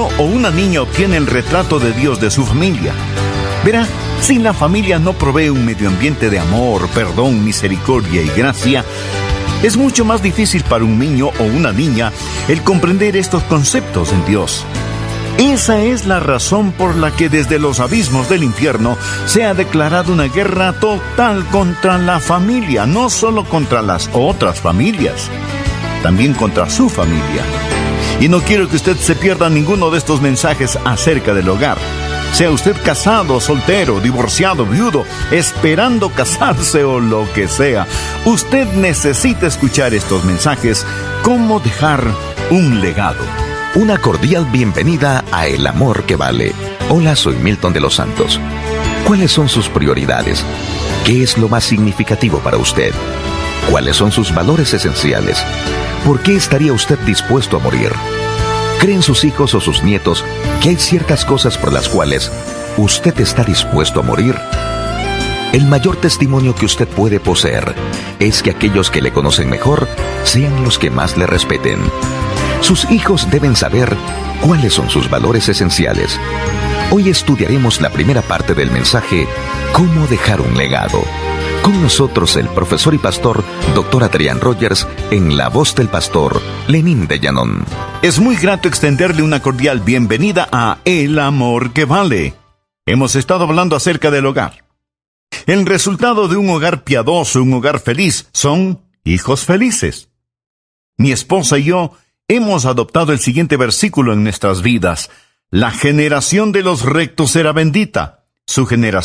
niño o una niña obtiene el retrato de Dios de su familia. Verá, si la familia no provee un medio ambiente de amor, perdón, misericordia y gracia, es mucho más difícil para un niño o una niña el comprender estos conceptos en Dios. Esa es la razón por la que desde los abismos del infierno se ha declarado una guerra total contra la familia, no solo contra las otras familias, también contra su familia. Y no quiero que usted se pierda ninguno de estos mensajes acerca del hogar. Sea usted casado, soltero, divorciado, viudo, esperando casarse o lo que sea, usted necesita escuchar estos mensajes, cómo dejar un legado. Una cordial bienvenida a El Amor que Vale. Hola, soy Milton de los Santos. ¿Cuáles son sus prioridades? ¿Qué es lo más significativo para usted? ¿Cuáles son sus valores esenciales? ¿Por qué estaría usted dispuesto a morir? ¿Creen sus hijos o sus nietos que hay ciertas cosas por las cuales usted está dispuesto a morir? El mayor testimonio que usted puede poseer es que aquellos que le conocen mejor sean los que más le respeten. Sus hijos deben saber cuáles son sus valores esenciales. Hoy estudiaremos la primera parte del mensaje ¿Cómo dejar un legado? Con nosotros el profesor y pastor Dr. Adrián Rogers en la voz del pastor Lenín de Llanón. Es muy grato extenderle una cordial bienvenida a El Amor que Vale. Hemos estado hablando acerca del hogar. El resultado de un hogar piadoso, un hogar feliz, son hijos felices. Mi esposa y yo hemos adoptado el siguiente versículo en nuestras vidas. La generación de los rectos será bendita. Su generación